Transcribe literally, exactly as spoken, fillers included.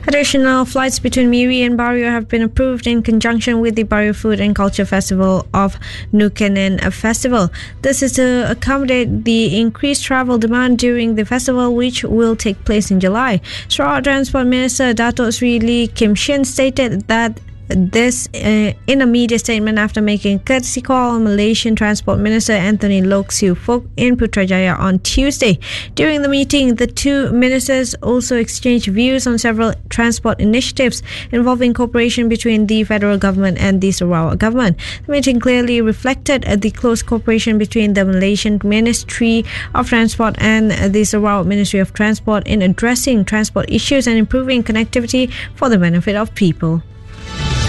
Additional flights between Miri and Bario have been approved in conjunction with the Bario Food and Culture Festival of Nukenin Festival. This is to accommodate the increased travel demand during the festival, which will take place in July. Sarawak Transport Minister Dato Sri Lee Kim Shin stated that this uh, in a media statement after making a courtesy call on Malaysian Transport Minister Anthony Loke Siu Fok in Putrajaya on Tuesday. During the meeting, the two ministers also exchanged views on several transport initiatives involving cooperation between the federal government and the Sarawak government. The meeting clearly reflected the close cooperation between the Malaysian Ministry of Transport and the Sarawak Ministry of Transport in addressing transport issues and improving connectivity for the benefit of people.